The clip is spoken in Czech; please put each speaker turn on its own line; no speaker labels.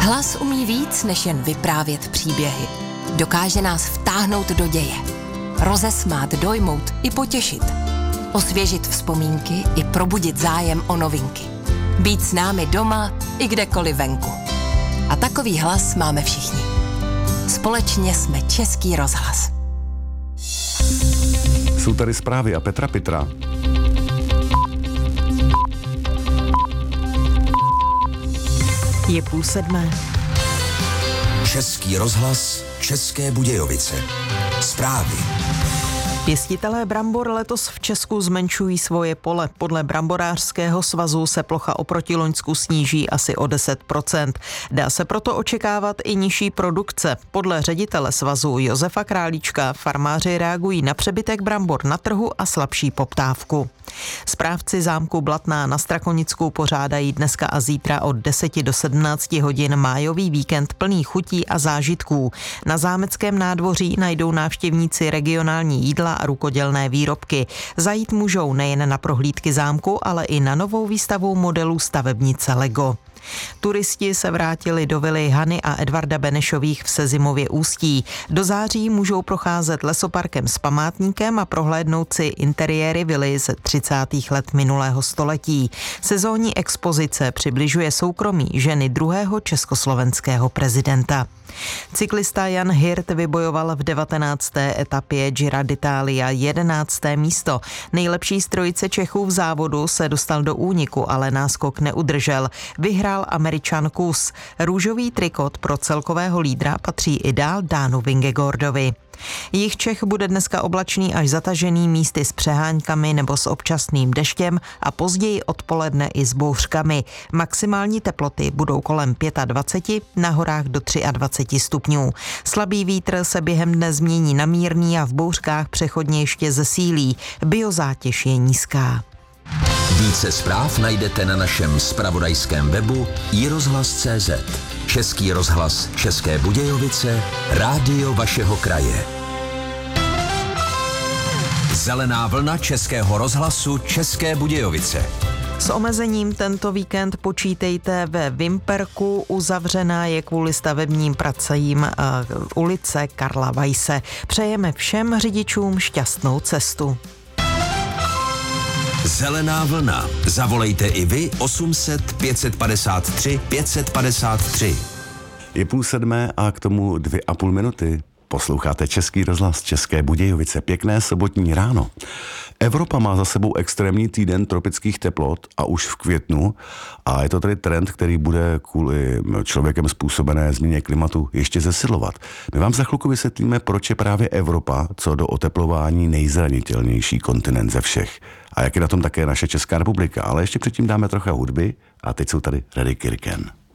Hlas umí víc, než jen vyprávět příběhy. Dokáže nás vtáhnout do děje. Rozesmát, dojmout i potěšit. Osvěžit vzpomínky i probudit zájem o novinky. Být s námi doma i kdekoliv venku. A takový hlas máme všichni. Společně jsme Český rozhlas.
Jsou tady zprávy a Petra Pitra.
Je 6:30.
Český rozhlas, České Budějovice. Zprávy.
Pěstitelé brambor letos v Česku zmenšují svoje pole. Podle Bramborářského svazu se plocha oproti loňsku sníží asi o 10%. Dá se proto očekávat i nižší produkce. Podle ředitele svazu Josefa Králíčka farmáři reagují na přebytek brambor na trhu a slabší poptávku. Správci zámku Blatná na Strakonicku pořádají dneska a zítra od 10 do 17 hodin májový víkend plný chutí a zážitků. Na zámeckém nádvoří najdou návštěvníci regionální jídla a rukodělné výrobky. Zajít můžou nejen na prohlídky zámku, ale i na novou výstavu modelů stavebnice Lego. Turisti se vrátili do vily Hany a Edvarda Benešových v Sezimově Ústí. Do září můžou procházet lesoparkem s památníkem a prohlédnout si interiéry vily ze 30. let minulého století. Sezónní expozice přibližuje soukromí ženy druhého československého prezidenta. Cyklista Jan Hirt vybojoval v 19. etapě Gira d'Italia 11. místo. Nejlepší z trojice Čechů v závodu se dostal do úniku, ale náskok neudržel. Vyhrál Američan Kus. Růžový trikot pro celkového lídra patří i dál Dánu Vingegaardovi. Jih Čech bude dneska oblačný až zatažený, místy s přeháňkami nebo s občasným deštěm a později odpoledne i s bouřkami. Maximální teploty budou kolem 25, na horách do 23 stupňů. Slabý vítr se během dne změní na mírný a v bouřkách přechodně ještě zesílí. Biozátěž je nízká.
Více zpráv najdete na našem zpravodajském webu iRozhlas.cz. Český rozhlas České Budějovice, rádio vašeho kraje. Zelená vlna Českého rozhlasu České Budějovice.
S omezením tento víkend počítejte ve Vimperku, uzavřená je kvůli stavebním pracím ulice Karla Weisse. Přejeme všem řidičům šťastnou cestu.
Zelená vlna. Zavolejte i vy 800 553 553.
Je 6:30 a k tomu 2,5 minuty. Posloucháte Český rozhlas České Budějovice. Pěkné sobotní ráno. Evropa má za sebou extrémní týden tropických teplot a už v květnu. A je to tedy trend, který bude kvůli člověkem způsobené změně klimatu ještě zesilovat. My vám za chvilku vysvětlíme, proč je právě Evropa co do oteplování nejzranitelnější kontinent ze všech. A jak je na tom také naše Česká republika. Ale ještě předtím dáme trocha hudby a teď jsou tady Reddy Kirken.